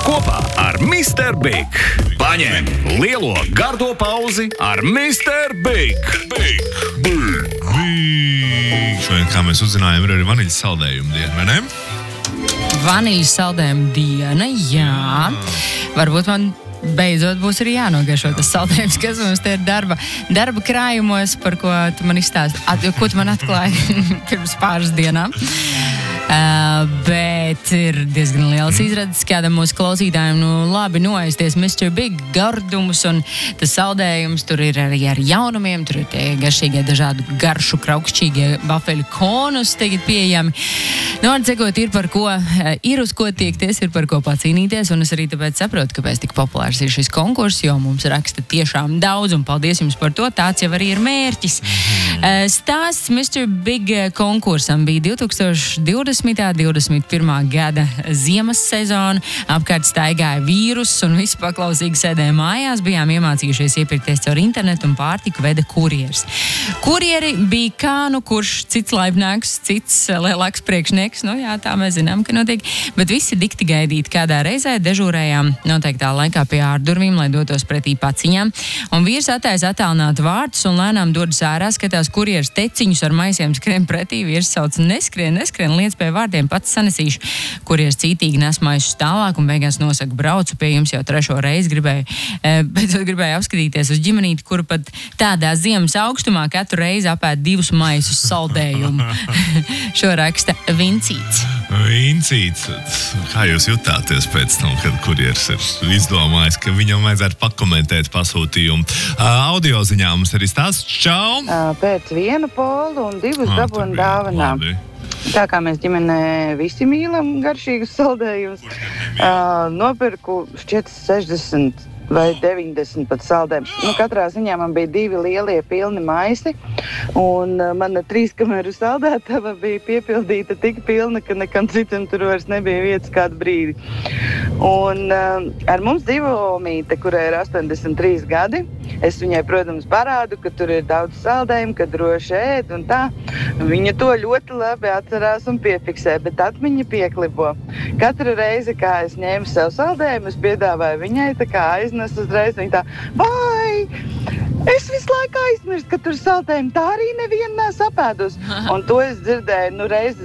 Kopā ar Mr. Big. Paņem lielo gardo pauzi ar Mr. Big. Šodien, kā mēs uzzinājām, ir arī vaniļas saldējuma diena, vai ne? Vaniļas saldējuma diena, jā. Varbūt man beidzot būs arī jānogaršo tas saldējums, kas mums te ir darba krājumos, par ko tu man izstāsti, ko tu man atklāji pirms pāris dienām. Bet ir diezgan liels izredzes kādam mūsu klausītājiem, labi noēsties Mr. Big gardumus, un tas saldējums tur ir arī ar jaunumiem, tur ir tie garšīgie dažādu garšu kraukšķīgie vafeļu konus tagad pieejami. Atcekot, ir uz ko tiekties, ir par ko pacīnīties, un es arī tāpēc saprotu, kāpēc tik populārs ir šis konkurss, jo mums raksta tiešām daudz, un paldies jums par to, tāds jau arī ir mērķis. Stāsts Mr. Big konkursam bija 2020. 21. gada ziemas sezona, apkārt staigāja vīrus un visi paklausīgi sēdēja mājās, bijām iemācījušies iepirkties caur internetu un pārtiku veda kurjers. Kurjeri bija kā kurš cits laipnāks, cits lielāks priekšnieks, jā, tā mēs zinām, ka notiek, bet visi dikti gaidīti kādā reizē dežūrējām noteiktā laikā pie ārdurvīm, lai dotos pretī paciņām, un vīrs attaisa attālināt vārtus un lēnām dodas ārā, skatās kurjers teciņus ar maisiem skrien pretī, vīrs sauc neskrien, liec pie vārdiem pats sanesīšu, kurjers cītīgi nes maisus tālāk un beigās nosaka, braucu pie jums jau 3. reizi, gribēju apskatīties uz ģimenīti, kuru pat tādā ziemas augstumā katru reizi apēd 2 maisus saldējumu. Šo raksta Vincīts. Vincīts, kā jūs jutāties pēc tam, kad kurjers ir izdomājis, ka viņam vajadzētu pakomentēt pasūtījumu? Audio ziņā mums arī stāsts. Čau! Pēc 1 polu un 2 dabūnu dāvanā. Tā kā mēs ģimenē visi mīlam garšīgus saldējumus, nopirku šķiet 60 vai 90 pat saldējumus. Katrā ziņā man bija 2 lielie pilni maisi, un mana 3 kameru saldētava bija piepildīta tik pilna, ka nekam citam tur vairs nebija vietas kādu brīdi. Un ar mums dzīvo mīte, kurai ir 83 gadi. Es viņai, protams, parādu, ka tur ir daudz saldējumu, ka droši ēd un tā. Viņa to ļoti labi atcerās un piefiksē, bet atmiņa pieklibo. Katru reizi, kā es ņēmu sev saldējumu, es piedāvāju viņai, tā kā aiznes uzreiz, viņa tā, vai, es visu laiku aizmirstu, ka tur saldējumi, tā arī nevienu nesapēdus. Un to es dzirdēju, reizi